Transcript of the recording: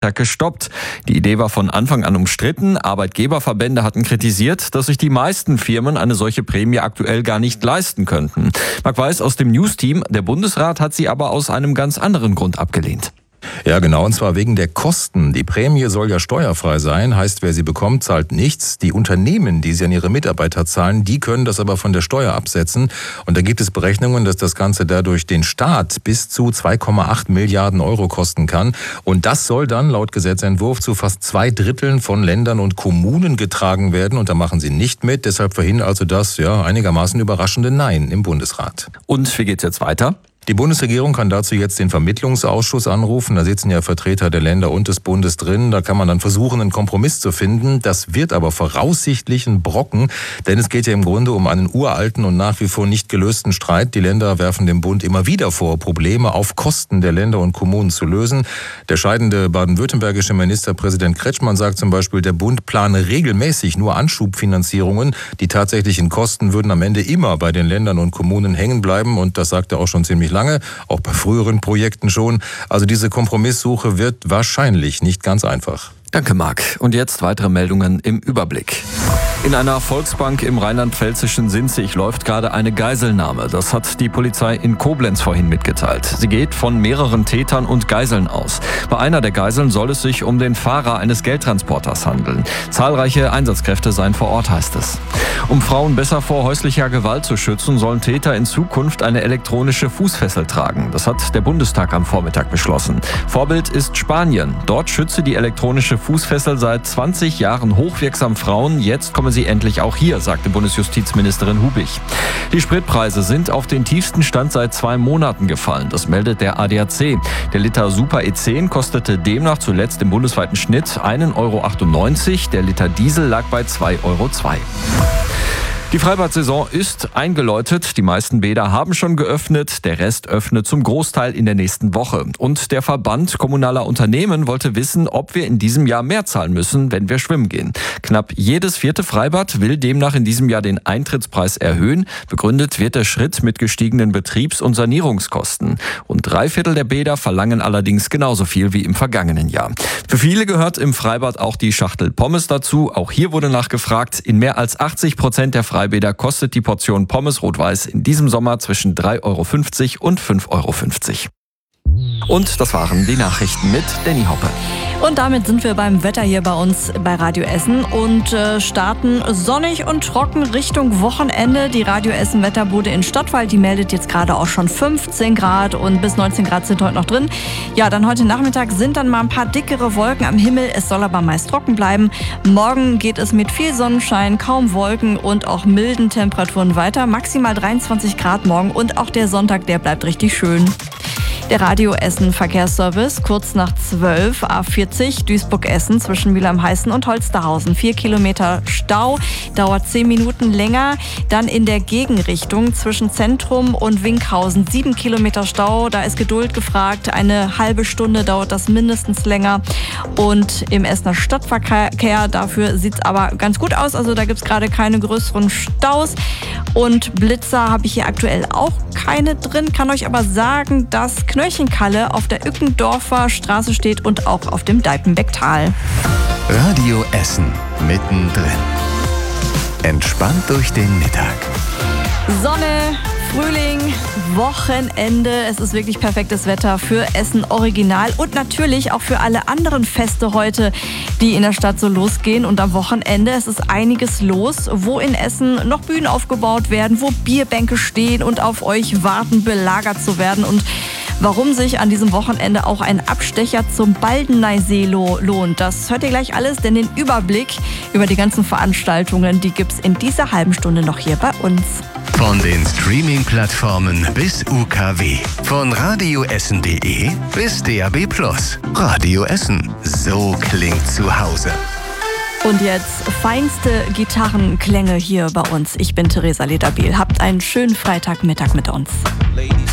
Freitag gestoppt. Die Idee war von Anfang an umstritten. Arbeitgeberverbände hatten kritisiert, dass sich die meisten Firmen eine solche Prämie aktuell gar nicht leisten könnten. Marc Weiß aus dem News-Team, der Bundesrat hat sie aber aus einem ganz anderen Grund abgelehnt. Ja, genau, und zwar wegen der Kosten. Die Prämie soll ja steuerfrei sein, heißt, wer sie bekommt, zahlt nichts. Die Unternehmen, die sie an ihre Mitarbeiter zahlen, die können das aber von der Steuer absetzen. Und da gibt es Berechnungen, dass das Ganze dadurch den Staat bis zu 2,8 Milliarden Euro kosten kann. Und das soll dann laut Gesetzentwurf zu fast 2/3 von Ländern und Kommunen getragen werden. Und da machen sie nicht mit. Deshalb verhindert also das einigermaßen überraschende Nein im Bundesrat. Und wie geht's jetzt weiter? Die Bundesregierung kann dazu jetzt den Vermittlungsausschuss anrufen. Da sitzen ja Vertreter der Länder und des Bundes drin. Da kann man dann versuchen, einen Kompromiss zu finden. Das wird aber voraussichtlich ein Brocken, denn es geht ja im Grunde um einen uralten und nach wie vor nicht gelösten Streit. Die Länder werfen dem Bund immer wieder vor, Probleme auf Kosten der Länder und Kommunen zu lösen. Der scheidende baden-württembergische Ministerpräsident Kretschmann sagt zum Beispiel, der Bund plane regelmäßig nur Anschubfinanzierungen. Die tatsächlichen Kosten würden am Ende immer bei den Ländern und Kommunen hängen bleiben. Und das sagt er auch schon ziemlich lange, auch bei früheren Projekten schon. Also diese Kompromisssuche wird wahrscheinlich nicht ganz einfach. Danke, Marc. Und jetzt weitere Meldungen im Überblick. In einer Volksbank im rheinland-pfälzischen Sinzig läuft gerade eine Geiselnahme. Das hat die Polizei in Koblenz vorhin mitgeteilt. Sie geht von mehreren Tätern und Geiseln aus. Bei einer der Geiseln soll es sich um den Fahrer eines Geldtransporters handeln. Zahlreiche Einsatzkräfte seien vor Ort, heißt es. Um Frauen besser vor häuslicher Gewalt zu schützen, sollen Täter in Zukunft eine elektronische Fußfessel tragen. Das hat der Bundestag am Vormittag beschlossen. Vorbild ist Spanien. Dort schütze die elektronische Fußfessel seit 20 Jahren hochwirksam Frauen. Jetzt kommen sie endlich auch hier, sagte Bundesjustizministerin Hubich. Die Spritpreise sind auf den tiefsten Stand seit 2 Monaten gefallen. Das meldet der ADAC. Der Liter Super E10 kostete demnach zuletzt im bundesweiten Schnitt 1,98 €. Der Liter Diesel lag bei 2,02 €. Die Freibad-Saison ist eingeläutet. Die meisten Bäder haben schon geöffnet. Der Rest öffnet zum Großteil in der nächsten Woche. Und der Verband kommunaler Unternehmen wollte wissen, ob wir in diesem Jahr mehr zahlen müssen, wenn wir schwimmen gehen. Knapp jedes 4. Freibad will demnach in diesem Jahr den Eintrittspreis erhöhen. Begründet wird der Schritt mit gestiegenen Betriebs- und Sanierungskosten. Und 3/4 der Bäder verlangen allerdings genauso viel wie im vergangenen Jahr. Für viele gehört im Freibad auch die Schachtel Pommes dazu. Auch hier wurde nachgefragt. In mehr als 80% der Freibäder kostet die Portion Pommes Rot-Weiß in diesem Sommer zwischen 3,50 € und 5,50 €. Und das waren die Nachrichten mit Danny Hoppe. Und damit sind wir beim Wetter hier bei uns bei Radio Essen und starten sonnig und trocken Richtung Wochenende. Die Radio Essen Wetterbude in Stottwald, die meldet jetzt gerade auch schon 15 Grad und bis 19 Grad sind heute noch drin. Ja, dann heute Nachmittag sind dann mal ein paar dickere Wolken am Himmel. Es soll aber meist trocken bleiben. Morgen geht es mit viel Sonnenschein, kaum Wolken und auch milden Temperaturen weiter. Maximal 23 Grad morgen und auch der Sonntag, der bleibt richtig schön. Der Radio Essen Verkehrsservice, kurz nach 12, A40 Duisburg-Essen zwischen Mülheim-Heißen und Holsterhausen. 4 Kilometer Stau, dauert 10 Minuten länger. Dann in der Gegenrichtung zwischen Zentrum und Winkhausen 7 Kilometer Stau. Da ist Geduld gefragt. Eine halbe Stunde dauert das mindestens länger. Und im Essener Stadtverkehr, dafür sieht es aber ganz gut aus. Also da gibt es gerade keine größeren Staus. Und Blitzer habe ich hier aktuell auch keine drin. Kann euch aber sagen, dass Knöllchenkalle auf der Ückendorfer Straße steht und auch auf dem Deipenbecktal. Radio Essen mittendrin. Entspannt durch den Mittag. Sonne, Frühling, Wochenende. Es ist wirklich perfektes Wetter für Essen Original und natürlich auch für alle anderen Feste heute, die in der Stadt so losgehen. Und am Wochenende, es ist einiges los, wo in Essen noch Bühnen aufgebaut werden, wo Bierbänke stehen und auf euch warten, belagert zu werden. Und warum sich an diesem Wochenende auch ein Abstecher zum Baldeneysee lohnt, das hört ihr gleich alles, denn den Überblick über die ganzen Veranstaltungen, die gibt's in dieser halben Stunde noch hier bei uns. Von den Streaming-Plattformen bis UKW. Von radioessen.de bis DAB+. Radio Essen. So klingt zu Hause. Und jetzt feinste Gitarrenklänge hier bei uns. Ich bin Theresa Lederbiel. Habt einen schönen Freitagmittag mit uns.